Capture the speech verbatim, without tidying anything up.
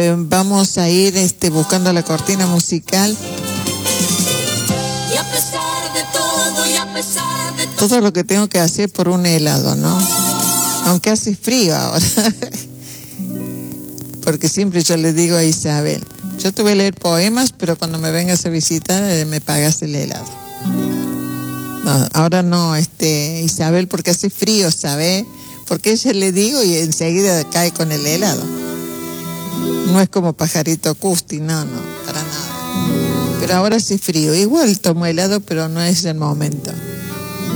eh, vamos a ir este, buscando la cortina musical. Y a pesar de todo, y a pesar de todo. Todo lo que tengo que hacer por un helado, ¿no? Aunque hace frío ahora. Porque siempre yo le digo a Isabel, yo te voy a leer poemas, pero cuando me vengas a visitar eh, me pagas el helado. No, ahora no, este, Isabel, porque hace frío, ¿sabe? Porque ella le digo y enseguida cae con el helado. No es como pajarito Custi, no, no, para nada. Pero ahora hace frío. Igual tomo helado, pero no es el momento.